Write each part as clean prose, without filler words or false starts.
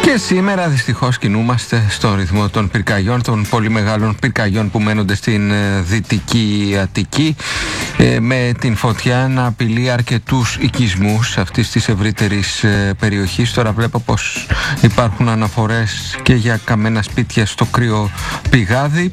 Και σήμερα δυστυχώς κινούμαστε στο ρυθμό των πυρκαγιών, των πολύ μεγάλων πυρκαγιών που μένονται στην Δυτική Αττική, με την φωτιά να απειλεί αρκετούς οικισμούς αυτής της ευρύτερης περιοχής. Τώρα βλέπω πως υπάρχουν αναφορές και για καμένα σπίτια στο Κρύο Πηγάδι.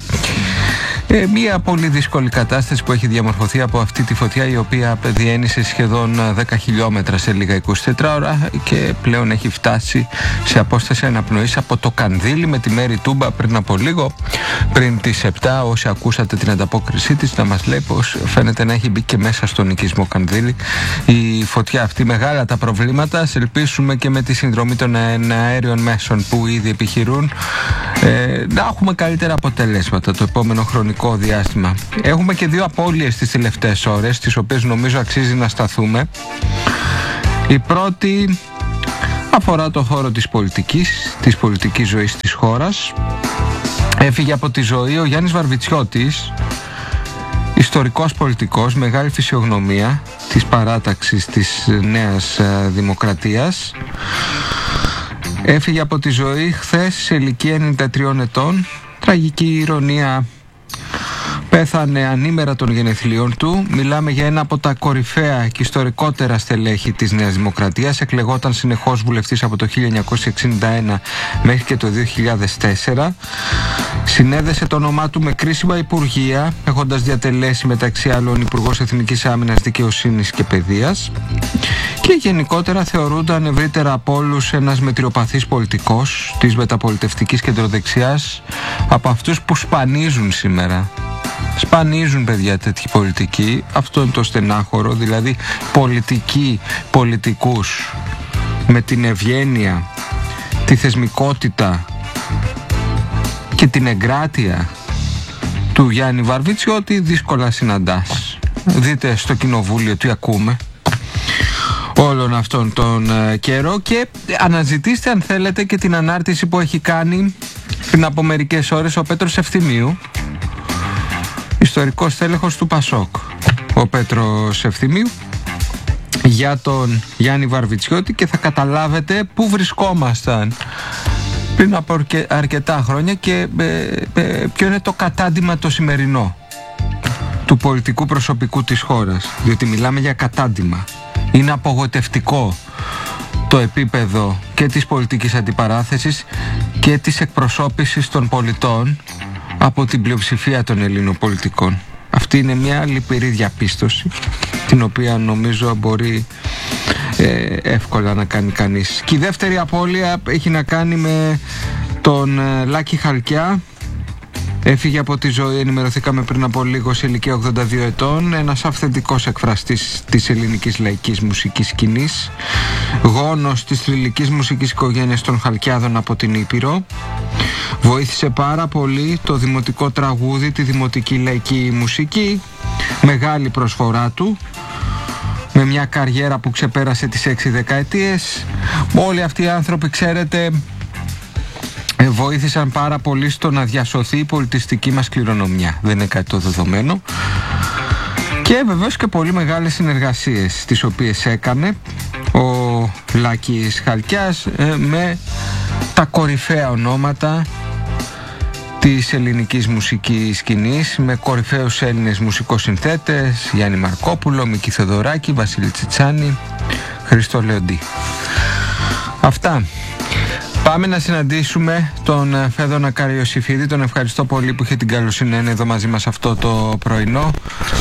Μια πολύ δύσκολη κατάσταση που έχει διαμορφωθεί από αυτή τη φωτιά, η οποία διένυσε σχεδόν 10 χιλιόμετρα σε λίγα 24 ώρα και πλέον έχει φτάσει σε απόσταση αναπνοής από το Κανδύλι με τη Μέρη Τούμπα πριν από λίγο, πριν τις 7. Όσοι ακούσατε την ανταπόκρισή της, να μας λέει πως φαίνεται να έχει μπει και μέσα στον οικισμό Κανδύλι η φωτιά αυτή. Μεγάλα τα προβλήματα. Ας ελπίσουμε και με τη συνδρομή των αέριων μέσων που ήδη επιχειρούν να έχουμε καλύτερα αποτελέσματα το επόμενο χρονικό διάστημα. Έχουμε και δύο απώλειες τις τελευταίες ώρες, τις οποίες νομίζω αξίζει να σταθούμε. Η πρώτη αφορά το χώρο της πολιτικής ζωής της χώρας. Έφυγε από τη ζωή ο Γιάννης Βαρβιτσιώτης, ιστορικός πολιτικός, μεγάλη φυσιογνωμία της παράταξης της Νέας Δημοκρατίας. Έφυγε από τη ζωή χθες σε ηλικία 93 ετών. Τραγική ηρωνία, πέθανε ανήμερα των γενεθλίων του. Μιλάμε για ένα από τα κορυφαία και ιστορικότερα στελέχη της Νέας Δημοκρατίας. Εκλεγόταν συνεχώς βουλευτής από το 1961 μέχρι και το 2004. Συνέδεσε το όνομά του με κρίσιμα υπουργεία, έχοντας διατελέσει μεταξύ άλλων Υπουργός Εθνικής Άμυνας, Δικαιοσύνης και Παιδείας. Και γενικότερα θεωρούνταν ευρύτερα από όλους ένας μετριοπαθής πολιτικός της μεταπολιτευτικής κεντροδεξιάς, από αυτούς που σπανίζουν σήμερα. Σπανίζουν, παιδιά, τέτοιοι πολιτικοί. Αυτό είναι το στενάχωρο. Δηλαδή πολιτικούς με την ευγένεια, τη θεσμικότητα και την εγκράτεια του Γιάννη Βαρβιτσιώτη δύσκολα συναντάς. Δείτε στο κοινοβούλιο τι ακούμε όλον αυτόν τον καιρό και αναζητήστε αν θέλετε και την ανάρτηση που έχει κάνει πριν από μερικές ώρες ο Πέτρος Ευθυμίου, ιστορικός τέλεχος του Πασόκ, ο Πέτρος Ευθυμίου, για τον Γιάννη Βαρβιτσιώτη, και θα καταλάβετε πού βρισκόμασταν πριν από αρκετά χρόνια και ποιο είναι το κατάντημα το σημερινό του πολιτικού προσωπικού της χώρας, διότι μιλάμε για κατάντημα. Είναι απογοητευτικό το επίπεδο και της πολιτικής αντιπαράθεσης και της εκπροσώπησης των πολιτών από την πλειοψηφία των Ελλήνων πολιτικών. Αυτή είναι μια λυπηρή διαπίστωση, την οποία νομίζω μπορεί εύκολα να κάνει κανείς. Και η δεύτερη απώλεια έχει να κάνει με τον Λάκη Χαλκιά. Έφυγε από τη ζωή, ενημερωθήκαμε πριν από λίγο, σε ηλικία 82 ετών. Ένας αυθεντικός εκφραστής της ελληνικής λαϊκής μουσικής σκηνής, γόνος της θρυλικής μουσικής οικογένειας των Χαλκιάδων από την Ήπειρο. Βοήθησε πάρα πολύ το δημοτικό τραγούδι, τη δημοτική λαϊκή μουσική. Μεγάλη προσφορά του, με μια καριέρα που ξεπέρασε τις 6 δεκαετίες. Όλοι αυτοί οι άνθρωποι, ξέρετε, βοήθησαν πάρα πολύ στο να διασωθεί η πολιτιστική μας κληρονομιά. Δεν είναι κάτι το δεδομένο. Και βεβαίως και πολύ μεγάλες συνεργασίες τις οποίες έκανε ο Λάκης Χαλκιάς με τα κορυφαία ονόματα της ελληνικής μουσικής σκηνής, με κορυφαίους Έλληνες μουσικοσυνθέτες, Γιάννη Μαρκόπουλο, Μίκη Θεοδωράκη, Βασίλη Τσιτσάνη, Χρήστο Λεοντή. Αυτά. Πάμε να συναντήσουμε τον Φέδωνα Καραϊωσήφιδη. Τον ευχαριστώ πολύ που είχε την καλοσύνη να είναι εδώ μαζί μας αυτό το πρωινό.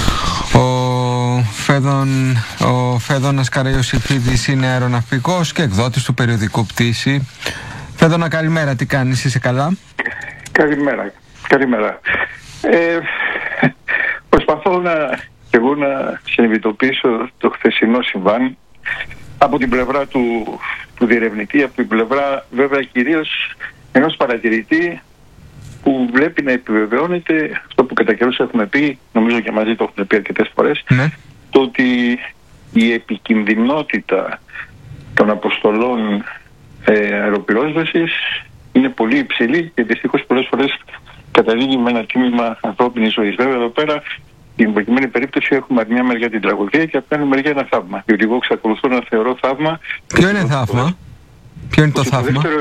Ο Φέδωνας Καραϊωσήφιδης είναι αεροναυπηγός και εκδότης του περιοδικού Πτήση. Φέδωνα, καλημέρα. Τι κάνεις, είσαι καλά? Καλημέρα. Προσπαθώ και εγώ να συνειδητοποιήσω το χθεσινό συμβάν από την πλευρά του διερευνητή, από την πλευρά βέβαια κυρίως ενός παρατηρητή που βλέπει να επιβεβαιώνεται αυτό που κατά καιρούς έχουμε πει, νομίζω και μαζί το έχουμε πει αρκετές φορές, το ότι η επικινδυνότητα των αποστολών αεροπυρόσβεσης είναι πολύ υψηλή και δυστυχώς πολλές φορές καταλήγει με ένα τίμημα ανθρώπινης ζωής. Βέβαια εδώ πέρα στην προκειμένη περίπτωση έχουμε από μια μεριά την τραγωδία και από την άλλη μεριά ένα θαύμα. Διότι εγώ εξακολουθώ να θεωρώ θαύμα. Ποιο είναι θαύμα? Ποιο είναι το θαύμα?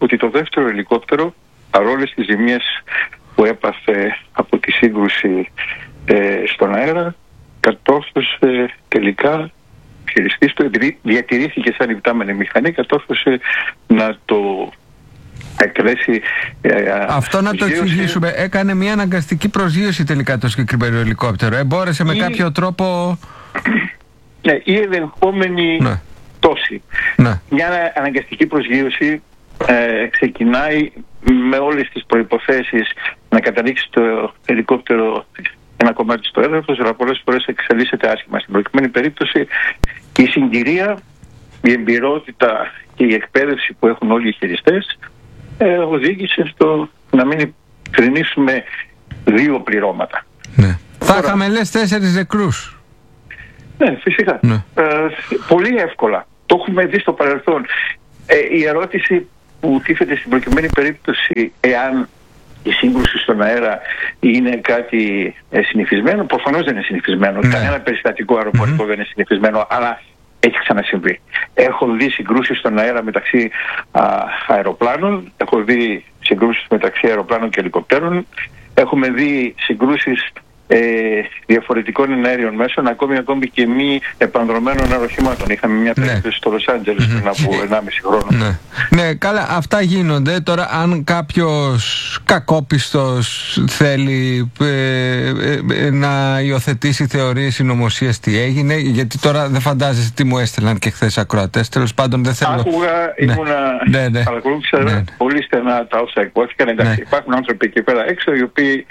ότι το δεύτερο ελικόπτερο, παρόλες τις ζημίες που έπαθε από τη σύγκρουση στον αέρα, κατόρθωσε τελικά χειριστής το, επειδή διατηρήθηκε σαν υπτάμενη μηχανή, κατόρθωσε να το εκτελέσει. Αυτό να το εξηγήσουμε. Έκανε μια αναγκαστική προσγείωση τελικά το συγκεκριμένο ελικόπτερο. Μπόρεσε με κάποιο τρόπο... Ναι, η ελεγχόμενη πτώση. Ναι. Μια αναγκαστική προσγείωση ξεκινάει με όλες τις προϋποθέσεις να καταλήξει το ελικόπτερο ένα κομμάτι στο έδαφος, αλλά πολλές φορές εξελίσσεται άσχημα. Στην προκειμένη περίπτωση η συγκυρία, η εμπειρότητα και η εκπαίδευση που έχουν όλοι οι χειριστές οδήγησε στο να μην κρινήσουμε 2 πληρώματα. Ναι. Θα είχαμε λες 4 νεκρούς. Ναι, φυσικά. Ναι. Πολύ εύκολα. Το έχουμε δει στο παρελθόν. Η ερώτηση που τίθεται στην προκειμένη περίπτωση, εάν η σύγκρουση στον αέρα είναι κάτι συνηθισμένο, προφανώς δεν είναι συνηθισμένο. Ναι. Κανένα περιστατικό αεροπορικό δεν είναι συνηθισμένο, αλλά έχει ξανασυμβεί. Έχω δει συγκρούσεις στον αέρα μεταξύ αεροπλάνων, έχω δει συγκρούσεις μεταξύ αεροπλάνων και ελικοπτέρων, έχουμε δει συγκρούσεις διαφορετικών αέριων μέσων, ακόμη και μη επανδρομένων αεροχημάτων. Είχαμε μια περίπτωση στο Λος Άντζελες πριν από 1,5 χρόνο. Ναι, καλά, αυτά γίνονται. Τώρα, αν κάποιος κακόπιστος θέλει να υιοθετήσει θεωρίες συνωμοσίας, τι έγινε, γιατί τώρα δεν φαντάζεσαι τι μου έστελναν και χθες ακροατές. Τέλος πάντων, δεν θέλω. Άκουγα, παρακολούθησα πολύ στενά τα όσα εκπόθηκαν. Εντάξει, υπάρχουν άνθρωποι εκεί πέρα έξω οι οποίοι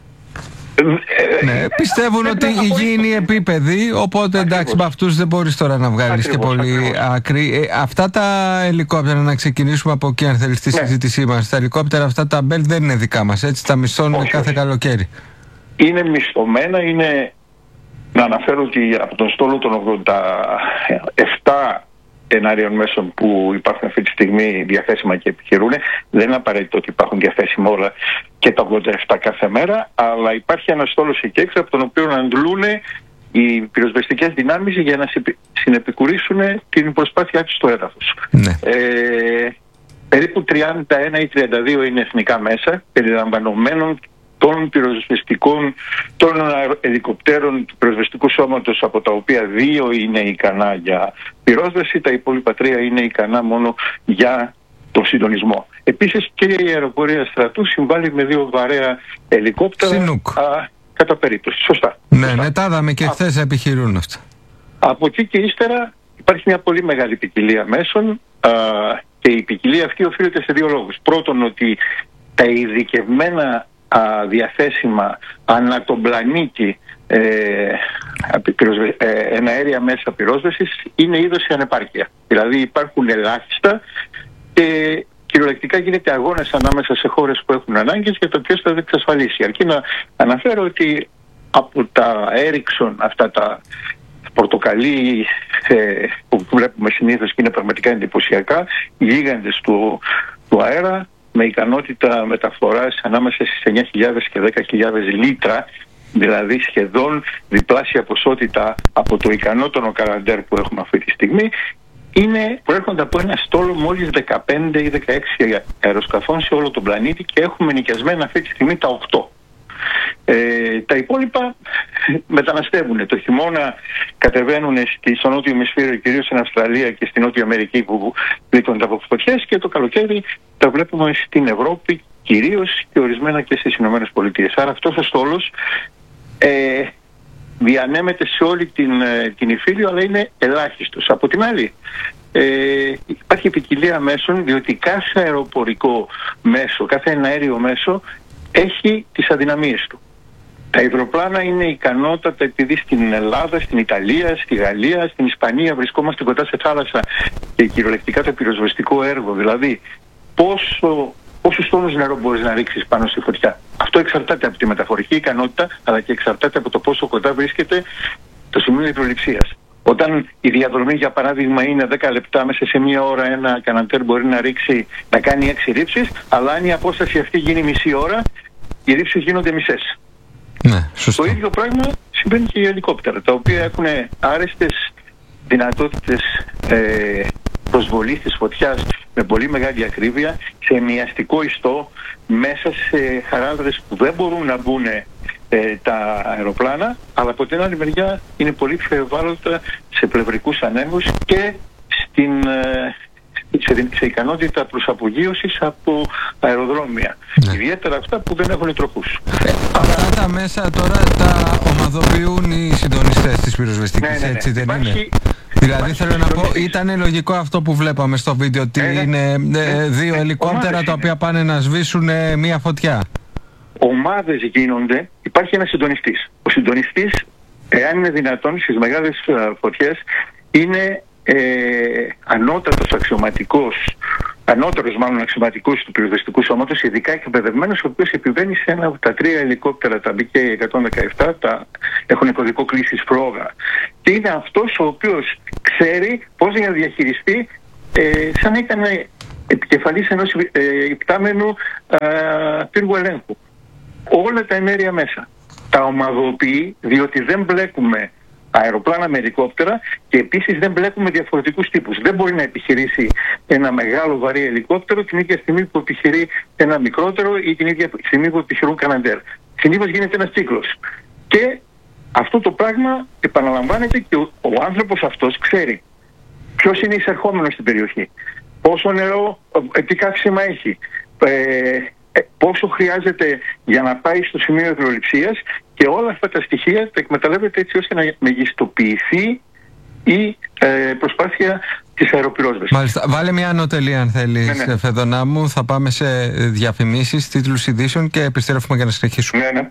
πιστεύουν ότι υγιεινή επίπεδη, οπότε εντάξει, με αυτούς δεν μπορείς τώρα να βγάλεις και πολύ άκρη. Αυτά τα ελικόπτερα, να ξεκινήσουμε από εκεί αν θέλεις τη συζήτησή μας. Τα ελικόπτερα αυτά τα Bell δεν είναι δικά μας, έτσι, τα μισθώνουμε κάθε καλοκαίρι. Είναι μισθωμένα, είναι, να αναφέρω ότι από τον στόλο των 87 εναέριων μέσων που υπάρχουν αυτή τη στιγμή διαθέσιμα και επιχειρούν, δεν είναι απαραίτητο ότι υπάρχουν διαθέσιμα όλα και τα 87 κάθε μέρα, αλλά υπάρχει ένας στόλος εκεί έξω από τον οποίο αντλούν οι πυροσβεστικές δυνάμεις για να συνεπικουρήσουν την προσπάθειά τους στο έδαφος. Ναι. Περίπου 31 ή 32 είναι εθνικά μέσα, περιλαμβανομένων των πυροσβεστικών, των ελικοπτέρων του πυροσβεστικού σώματος, από τα οποία 2 είναι ικανά για πυρόσβεση, τα υπόλοιπα 3 είναι ικανά μόνο για τον συντονισμό. Επίσης και η αεροπορία στρατού συμβάλλει με 2 βαρέα ελικόπτερα κατά περίπτωση. Σωστά. Ναι, τα είδαμε και χθες επιχειρούν αυτά. Από εκεί και ύστερα υπάρχει μια πολύ μεγάλη ποικιλία μέσων και η ποικιλία αυτή οφείλεται σε 2 λόγους. Πρώτον, ότι τα ειδικευμένα διαθέσιμα ανά τον πλανήτη εναέρια μέσα πυρόσβεσης είναι είδος σε ανεπάρκεια. Δηλαδή υπάρχουν ελάχιστα και κυριολεκτικά γίνεται αγώνας ανάμεσα σε χώρες που έχουν ανάγκες για το ποιος θα τα εξασφαλίσει. Αρκεί να αναφέρω ότι από τα Ericsson, αυτά τα πορτοκαλί που βλέπουμε συνήθως και είναι πραγματικά εντυπωσιακά, γίγαντες του αέρα, με ικανότητα μεταφοράς ανάμεσα στις 9.000 και 10.000 λίτρα, δηλαδή σχεδόν διπλάσια ποσότητα από το ικανό των Οκαραντέρ που έχουμε αυτή τη στιγμή, προέρχονται από ένα στόλο μόλις 15 ή 16 αεροσκαφών σε όλο τον πλανήτη και έχουμε νοικιασμένα αυτή τη στιγμή τα 8. Τα υπόλοιπα μεταναστεύουν. Το χειμώνα κατεβαίνουν στο νότιο ημισφαίριο, κυρίως στην Αυστραλία και στην Νότια Αμερική που πλήττονται από φωτιές, και το καλοκαίρι τα βλέπουμε στην Ευρώπη κυρίως και ορισμένα και στις Ηνωμένες Πολιτείες. Άρα αυτός ο στόλος διανέμεται σε όλη την Ιφίλιο, αλλά είναι ελάχιστος. Από την άλλη υπάρχει ποικιλία μέσων, διότι κάθε αεροπορικό μέσο, κάθε εναέριο μέσο έχει τις αδυναμίες του. Τα υδροπλάνα είναι ικανότατα επειδή στην Ελλάδα, στην Ιταλία, στη Γαλλία, στην Ισπανία βρισκόμαστε κοντά σε θάλασσα και κυριολεκτικά το πυροσβεστικό έργο. Δηλαδή πόσους τόνους νερό μπορείς να ρίξεις πάνω στη φωτιά. Αυτό εξαρτάται από τη μεταφορική ικανότητα, αλλά και εξαρτάται από το πόσο κοντά βρίσκεται το σημείο υδρολειψίας. Όταν η διαδρομή, για παράδειγμα, είναι 10 λεπτά, μέσα σε μία ώρα ένα καναντέρ μπορεί να κάνει 6 ρήψεις, αλλά αν η απόσταση αυτή γίνει μισή ώρα, οι ρήψεις γίνονται μισές. Ναι, σωστό. Το ίδιο πράγμα συμβαίνει και για ελικόπτερα, τα οποία έχουν άρεστες δυνατότητες προσβολής της φωτιάς με πολύ μεγάλη ακρίβεια σε μοιαστικό ιστό, μέσα σε χαράδρες που δεν μπορούν να μπουν τα αεροπλάνα, αλλά από την άλλη μεριά είναι πολύ πιο ευάλωτα σε πλευρικούς ανέμους και σε ικανότητα προσαπογείωσης από αεροδρόμια. Ναι. Ιδιαίτερα αυτά που δεν έχουν τροχούς. Αυτά τα μέσα τώρα τα ομαδοποιούν οι συντονιστές της πυροσβεστικής, έτσι δεν είναι? Δηλαδή θέλω να πω, ήταν λογικό αυτό που βλέπαμε στο βίντεο, ότι είναι δύο ελικόπτερα τα οποία πάνε να σβήσουν μία φωτιά. Ομάδες γίνονται, υπάρχει ένας συντονιστής. Ο συντονιστής, εάν είναι δυνατόν, στις μεγάλες φωτιές είναι ανώτερος αξιωματικός του πυροσβεστικού σώματος, ειδικά εκπαιδευμένος, ο οποίος επιβαίνει σε ένα από τα 3 ελικόπτερα, τα BK-117, έχουν κωδικό κλήσης Φρόγα. Και είναι αυτός ο οποίος ξέρει πώς να διαχειριστεί, σαν να ήταν επικεφαλής ενός υπτάμενου πύργου ελέγχου. Όλα τα ενέργεια μέσα. Τα ομαδοποιεί, διότι δεν μπλέκουμε αεροπλάνα με ελικόπτερα και επίσης δεν μπλέκουμε διαφορετικούς τύπους. Δεν μπορεί να επιχειρήσει ένα μεγάλο βαρύ ελικόπτερο την ίδια στιγμή που επιχειρεί ένα μικρότερο ή την ίδια στιγμή που επιχειρούν καναντέρ. Συνήθως γίνεται ένας κύκλος. Και αυτό το πράγμα επαναλαμβάνεται και ο άνθρωπος αυτός ξέρει ποιος είναι εισερχόμενος στην περιοχή, πόσο νερό, τι καύσιμα έχει, πόσο χρειάζεται για να πάει στο σημείο ευρωληψίας, και όλα αυτά τα στοιχεία τα εκμεταλλεύεται έτσι ώστε να μεγιστοποιηθεί η προσπάθεια της αεροπυρόσβεσης. Μάλιστα. Βάλε μια ανωτελεία αν θέλεις, ναι. Φεδωνά μου. Θα πάμε σε διαφημίσεις, τίτλους ειδήσεων και επιστρέφουμε για να συνεχίσουμε. Ναι.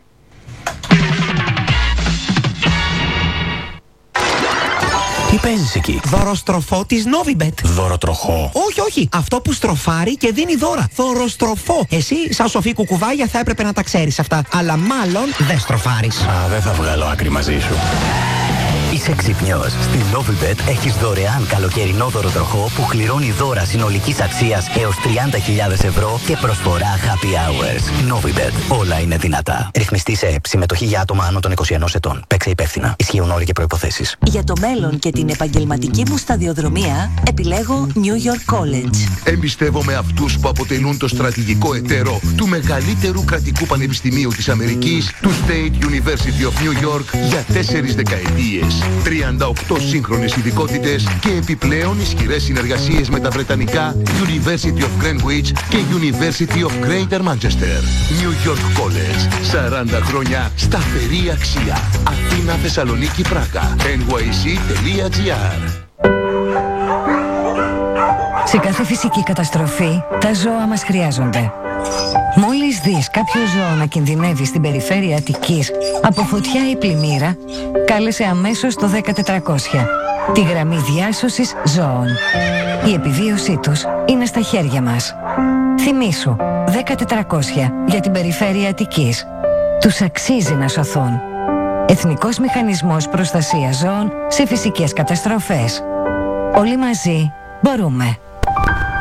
Τι παίζεις εκεί? Δωροστροφό της Novibet. Δωροτροχό? Όχι. Αυτό που στροφάρει και δίνει δώρα. Δωροστροφό. Εσύ, σαν σοφή κουκουβάγια, θα έπρεπε να τα ξέρεις αυτά. Αλλά μάλλον δεν στροφάρεις. Δεν θα βγάλω άκρη μαζί σου. Είσαι ξυπνιός. Στην Novibet έχεις δωρεάν καλοκαιρινό δωροτροχό που κληρώνει δώρα συνολικής αξίας έως 30.000 ευρώ και προσφορά happy hours. Novibet. Όλα είναι δυνατά. Ρυθμιστή σε ΕΠ. Συμμετοχή για άτομα άνω των 21 ετών. Παίξε υπεύθυνα. Ισχύουν όροι και προϋποθέσεις. Για το μέλλον και την επαγγελματική μου σταδιοδρομία επιλέγω New York College. Εμπιστεύομαι αυτούς που αποτελούν το στρατηγικό εταίρο του μεγαλύτερου κρατικού πανεπιστημίου της Αμερικής, του State University of New York, για 4 δεκαετίες. 38 σύγχρονες ειδικότητες και επιπλέον ισχυρές συνεργασίες με τα βρετανικά University of Greenwich και University of Greater Manchester. New York College. 40 χρόνια σταθερή αξία. Αθήνα, Θεσσαλονίκη, Πράγα. NYC.gr. Σε κάθε φυσική καταστροφή, τα ζώα μας χρειάζονται. Μόλις δεις κάποιο ζώο να κινδυνεύει στην περιφέρεια Αττικής από φωτιά ή πλημμύρα, κάλεσε αμέσως το 10400, τη γραμμή διάσωσης ζώων. Η επιβίωσή τους είναι στα χέρια μας. Θυμήσου, 10400 για την περιφέρεια Αττικής. Τους αξίζει να σωθούν. Εθνικός Μηχανισμός Προστασίας Ζώων σε φυσικές καταστροφές. Όλοι μαζί μπορούμε.